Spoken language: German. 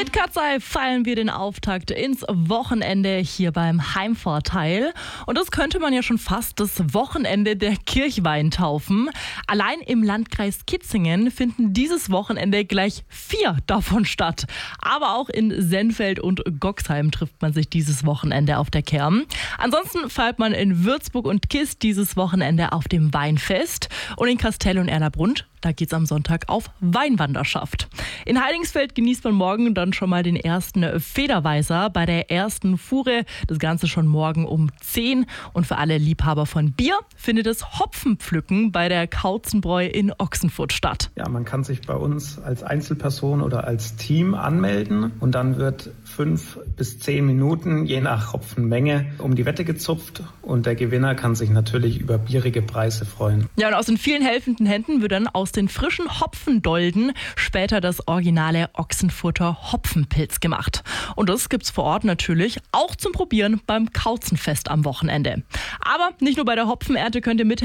Mit Katzei feiern wir den Auftakt ins Wochenende hier beim Heimvorteil. Und das könnte man ja schon fast das Wochenende der Kirchweih taufen. Allein im Landkreis Kitzingen finden dieses Wochenende gleich 4 davon statt. Aber auch in Sennfeld und Goxheim trifft man sich dieses Wochenende auf der Kerm. Ansonsten feiert man in Würzburg und Kist dieses Wochenende auf dem Weinfest. Und in Kastell und Erlabrunn, da geht's am Sonntag auf Weinwanderschaft. In Heidingsfeld genießt man morgen dann schon mal den ersten Federweißer bei der ersten Fuhre. Das Ganze schon morgen um 10. Und für alle Liebhaber von Bier findet das Hopfenpflücken bei der Kautzenbräu in Ochsenfurt statt. Ja, man kann sich bei uns als Einzelperson oder als Team anmelden und dann wird 5 bis 10 Minuten, je nach Hopfenmenge, um die Wette gezupft und der Gewinner kann sich natürlich über bierige Preise freuen. Ja, und aus den vielen helfenden Händen wird dann aus den frischen Hopfendolden später das originale Ochsenfurter Hopfenpilz gemacht. Und das gibt's vor Ort natürlich auch zum Probieren beim Kautzenfest am Wochenende. Aber nicht nur bei der Hopfenernte könnt ihr mithelfen.